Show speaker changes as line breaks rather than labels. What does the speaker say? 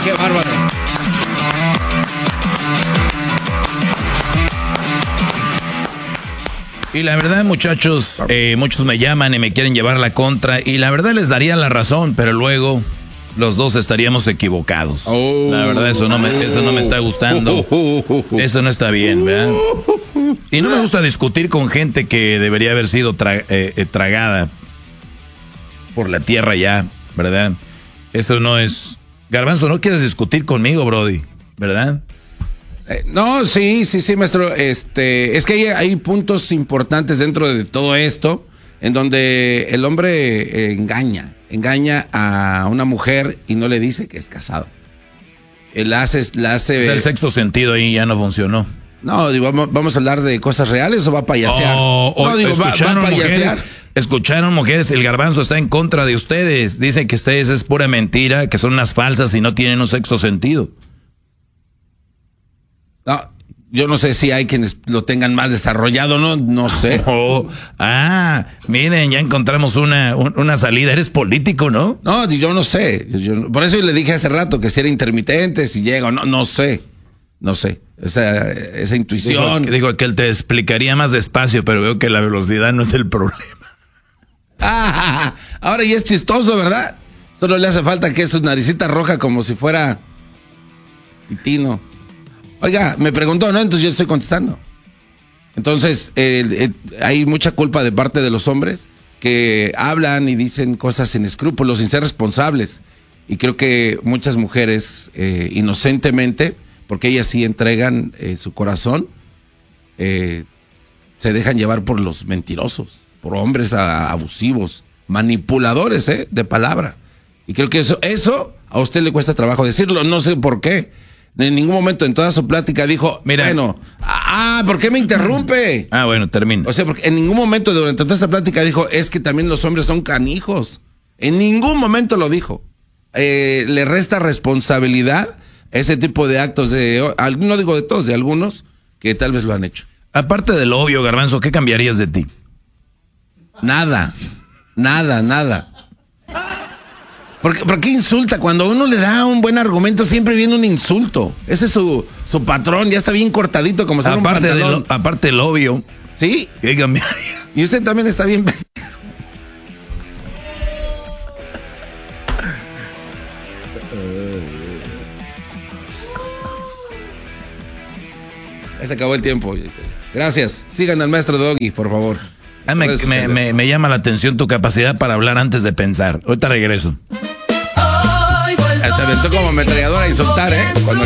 ¡Qué bárbaro!
Y la verdad, muchachos, muchos me llaman y me quieren llevar la contra. Y la verdad les daría la razón, pero luego los dos estaríamos equivocados. La verdad, eso no me está gustando. Eso no está bien, ¿verdad? Y no me gusta discutir con gente que debería haber sido tragada por la tierra ya, ¿verdad? Eso no es... Garbanzo, no quieres discutir conmigo, Brody, ¿verdad?
No, sí, maestro. Es que hay puntos importantes dentro de todo esto en donde el hombre engaña a una mujer y no le dice que es casado. Él hace
el sexto sentido ahí ya no funcionó.
No, digo, vamos a hablar de cosas reales o va a payasear.
¿Escucharon, mujeres? Escucharon, mujeres, el Garbanzo está en contra de ustedes. Dice que ustedes es pura mentira, que son unas falsas y no tienen un sexto sentido.
No, yo no sé si hay quienes lo tengan más desarrollado, no sé.
Miren, ya encontramos una salida. Eres político, ¿no?
No, yo no sé. Por eso le dije hace rato que si era intermitente, si llega o no sé. No sé. O sea, esa intuición.
Digo que él te explicaría más despacio, pero veo que la velocidad no es el problema.
Ahora ya es chistoso, ¿verdad? Solo le hace falta que su naricita roja como si fuera Titino. Oiga, me preguntó, ¿no? Entonces yo estoy contestando. Entonces, hay mucha culpa de parte de los hombres que hablan y dicen cosas sin escrúpulos, sin ser responsables. Y creo que muchas mujeres, inocentemente, porque ellas sí entregan su corazón, se dejan llevar por los mentirosos, por hombres abusivos, manipuladores, de palabra. Y creo que eso a usted le cuesta trabajo decirlo, no sé por qué. En ningún momento en toda su plática dijo,
mira,
bueno, ¿por qué me interrumpe?
Bueno, termino.
O sea, porque en ningún momento durante toda esta plática dijo, es que también los hombres son canijos. En ningún momento lo dijo. Le resta responsabilidad a ese tipo de actos no digo de todos, de algunos que tal vez lo han hecho.
Aparte de lo obvio, Garbanzo, ¿qué cambiarías de ti?
Nada. ¿Por qué insulta? Cuando uno le da un buen argumento, siempre viene un insulto. Ese es su patrón, ya está bien cortadito como si fuera un pantalón.
Aparte del obvio.
¿Sí?
¿Qué cambiaría?
Y usted también está bien. Ya se acabó el tiempo. Gracias. Sigan al maestro Doggy, por favor.
Me llama la atención tu capacidad para hablar antes de pensar. Ahorita regreso.
Se aventó como ametralladora a insultar, Cuando